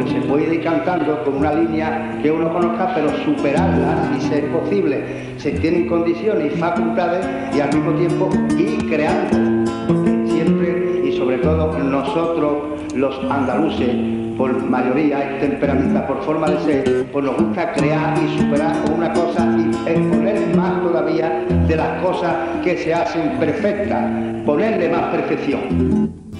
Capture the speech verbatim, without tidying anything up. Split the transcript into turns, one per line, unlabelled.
porque se puede ir cantando con una línea que uno conozca, pero superarla, si es posible, se tienen condiciones y facultades, y al mismo tiempo ir creando, porque siempre y sobre todo nosotros los andaluces, por mayoría, temperamental, por forma de ser, pues nos gusta crear y superar una cosa y exponer más todavía de las cosas que se hacen perfectas, ponerle más perfección.